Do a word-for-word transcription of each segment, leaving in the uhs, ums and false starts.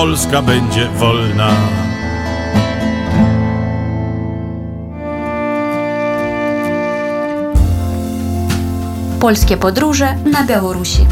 Polska będzie wolna. Polskie podróże na Białorusi.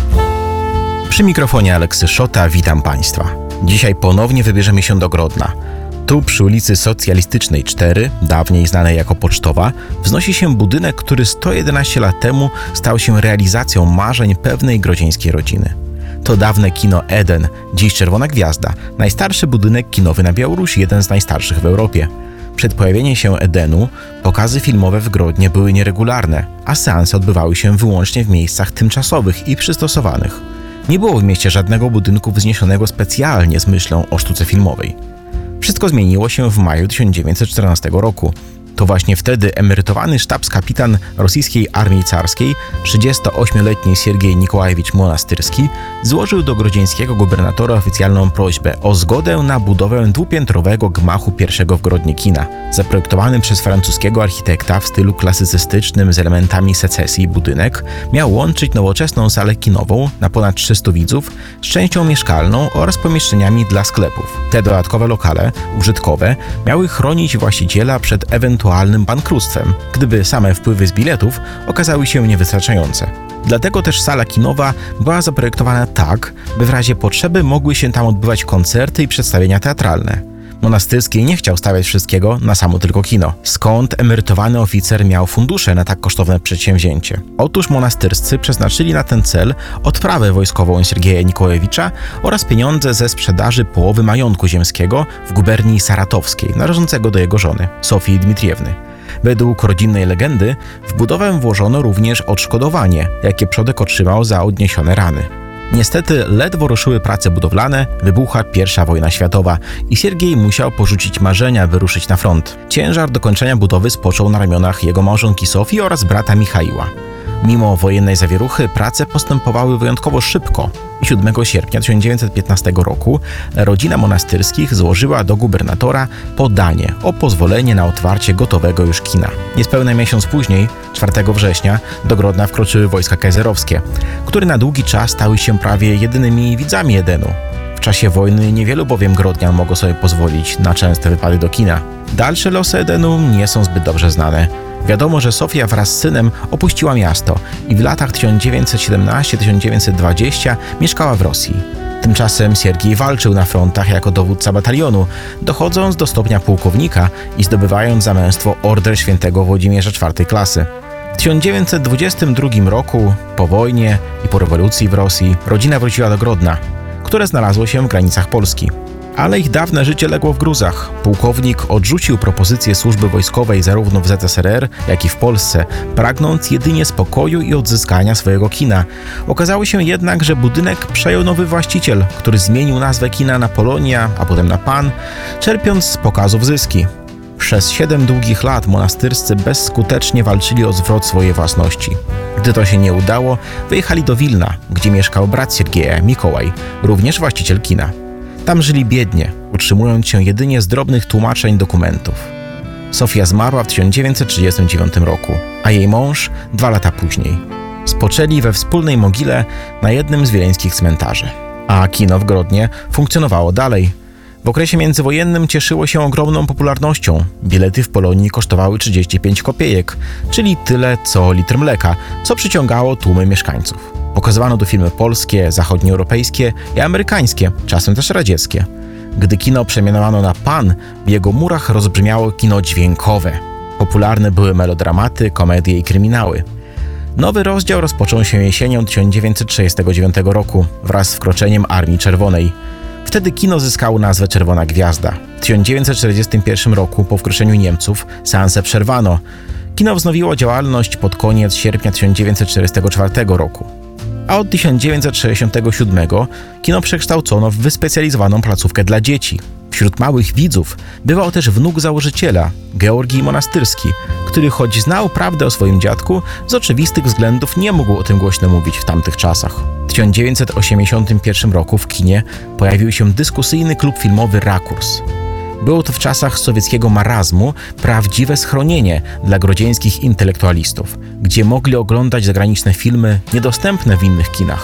Przy mikrofonie Aleksy Szota, witam Państwa. Dzisiaj ponownie wybierzemy się do Grodna. Tu przy ulicy Socjalistycznej cztery, dawniej znanej jako Pocztowa, wznosi się budynek, który sto jedenaście lat temu stał się realizacją marzeń pewnej grodzieńskiej rodziny. To dawne kino Eden, dziś Czerwona Gwiazda, najstarszy budynek kinowy na Białorusi, jeden z najstarszych w Europie. Przed pojawieniem się Edenu pokazy filmowe w Grodnie były nieregularne, a seanse odbywały się wyłącznie w miejscach tymczasowych i przystosowanych. Nie było w mieście żadnego budynku wzniesionego specjalnie z myślą o sztuce filmowej. Wszystko zmieniło się w maju tysiąc dziewięćset czternastego roku. To właśnie wtedy emerytowany sztabskapitan rosyjskiej armii carskiej, trzydziestoośmioletni Siergiej Nikołajewicz Monastyrski, złożył do grodzieńskiego gubernatora oficjalną prośbę o zgodę na budowę dwupiętrowego gmachu pierwszego w Grodnie kina. Zaprojektowany przez francuskiego architekta w stylu klasycystycznym z elementami secesji budynek miał łączyć nowoczesną salę kinową na ponad trzystu widzów z częścią mieszkalną oraz pomieszczeniami dla sklepów. Te dodatkowe lokale, użytkowe, miały chronić właściciela przed ewentualnym bankructwem, gdyby same wpływy z biletów okazały się niewystarczające. Dlatego też sala kinowa była zaprojektowana tak, by w razie potrzeby mogły się tam odbywać koncerty i przedstawienia teatralne. Monastyrski nie chciał stawiać wszystkiego na samo tylko kino. Skąd emerytowany oficer miał fundusze na tak kosztowne przedsięwzięcie? Otóż monastyrscy przeznaczyli na ten cel odprawę wojskową Siergieja Nikołajewicza oraz pieniądze ze sprzedaży połowy majątku ziemskiego w guberni saratowskiej, należącego do jego żony, Sofii Dmitriewny. Według rodzinnej legendy w budowę włożono również odszkodowanie, jakie przodek otrzymał za odniesione rany. Niestety ledwo ruszyły prace budowlane, wybuchła pierwsza wojna światowa i Siergiej musiał porzucić marzenia, by ruszyć na front. Ciężar dokończenia budowy spoczął na ramionach jego małżonki Sofii oraz brata Michaiła. Mimo wojennej zawieruchy prace postępowały wyjątkowo szybko i siódmego sierpnia tysiąc dziewięćset piętnastego roku rodzina Monastyrskich złożyła do gubernatora podanie o pozwolenie na otwarcie gotowego już kina. Niespełna miesiąc później, czwartego września, do Grodna wkroczyły wojska kajzerowskie, które na długi czas stały się prawie jedynymi widzami Edenu. W czasie wojny niewielu bowiem Grodnian mogło sobie pozwolić na częste wypady do kina. Dalsze losy Edenu nie są zbyt dobrze znane. Wiadomo, że Sofia wraz z synem opuściła miasto i w latach tysiąc dziewięćset siedemnastego do tysiąc dziewięćset dwudziestego mieszkała w Rosji. Tymczasem Siergiej walczył na frontach jako dowódca batalionu, dochodząc do stopnia pułkownika i zdobywając za męstwo Order Świętego Włodzimierza czwartej klasy. W tysiąc dziewięćset dwudziestym drugim roku, po wojnie i po rewolucji w Rosji, rodzina wróciła do Grodna, które znalazło się w granicach Polski. Ale ich dawne życie legło w gruzach. Pułkownik odrzucił propozycję służby wojskowej zarówno w Z S R R, jak i w Polsce, pragnąc jedynie spokoju i odzyskania swojego kina. Okazało się jednak, że budynek przejął nowy właściciel, który zmienił nazwę kina na Polonia, a potem na Pan, czerpiąc z pokazów zyski. Przez siedem długich lat monastyrscy bezskutecznie walczyli o zwrot swojej własności. Gdy to się nie udało, wyjechali do Wilna, gdzie mieszkał brat Siergieja, Mikołaj, również właściciel kina. Tam żyli biednie, utrzymując się jedynie z drobnych tłumaczeń dokumentów. Sofia zmarła w tysiąc dziewięćset trzydziestym dziewiątym roku, a jej mąż dwa lata później. Spoczęli we wspólnej mogile na jednym z wileńskich cmentarzy. A kino w Grodnie funkcjonowało dalej. W okresie międzywojennym cieszyło się ogromną popularnością. Bilety w Polonii kosztowały trzydzieści pięć kopiejek, czyli tyle co litr mleka, co przyciągało tłumy mieszkańców. Pokazywano tu filmy polskie, zachodnioeuropejskie i amerykańskie, czasem też radzieckie. Gdy kino przemianowano na Pan, w jego murach rozbrzmiało kino dźwiękowe. Popularne były melodramaty, komedie i kryminały. Nowy rozdział rozpoczął się jesienią tysiąc dziewięćset trzydziestego dziewiątego roku wraz z wkroczeniem Armii Czerwonej. Wtedy kino zyskało nazwę Czerwona Gwiazda. W tysiąc dziewięćset czterdziestym pierwszym roku, po wkroczeniu Niemców, seanse przerwano. Kino wznowiło działalność pod koniec sierpnia tysiąc dziewięćset czterdziestego czwartego roku. A od tysiąc dziewięćset sześćdziesiątego siódmego kino przekształcono w wyspecjalizowaną placówkę dla dzieci. Wśród małych widzów bywał też wnuk założyciela, Georgij Monastyrski, który choć znał prawdę o swoim dziadku, z oczywistych względów nie mógł o tym głośno mówić w tamtych czasach. W tysiąc dziewięćset osiemdziesiątym pierwszym roku w kinie pojawił się dyskusyjny klub filmowy Rakurs. Było to w czasach sowieckiego marazmu prawdziwe schronienie dla grodzieńskich intelektualistów, gdzie mogli oglądać zagraniczne filmy niedostępne w innych kinach.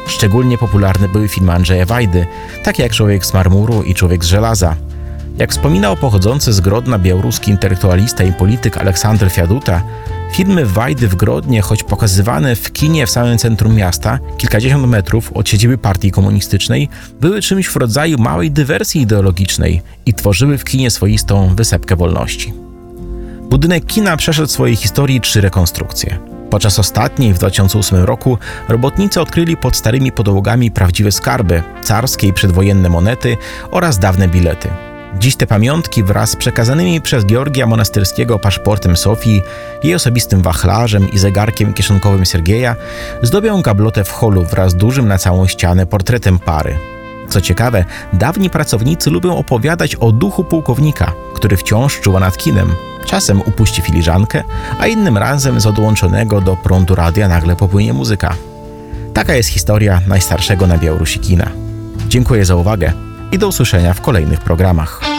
Szczególnie popularne były filmy Andrzeja Wajdy, takie jak Człowiek z marmuru i Człowiek z żelaza. Jak wspominał pochodzący z Grodna białoruski intelektualista i polityk Aleksandr Fiaduta, filmy Wajdy w Grodnie, choć pokazywane w kinie w samym centrum miasta, kilkadziesiąt metrów od siedziby partii komunistycznej, były czymś w rodzaju małej dywersji ideologicznej i tworzyły w kinie swoistą wysepkę wolności. Budynek kina przeszedł w swojej historii trzy rekonstrukcje. Podczas ostatniej w dwa tysiące ósmym roku robotnicy odkryli pod starymi podłogami prawdziwe skarby, carskie i przedwojenne monety oraz dawne bilety. Dziś te pamiątki wraz z przekazanymi przez Georgia Monastyrskiego paszportem Sofii, jej osobistym wachlarzem i zegarkiem kieszonkowym Sergieja zdobią gablotę w holu wraz z dużym na całą ścianę portretem pary. Co ciekawe, dawni pracownicy lubią opowiadać o duchu pułkownika, który wciąż czuwa nad kinem. Czasem upuści filiżankę, a innym razem z odłączonego do prądu radia nagle popłynie muzyka. Taka jest historia najstarszego na Białorusi kina. Dziękuję za uwagę i do usłyszenia w kolejnych programach.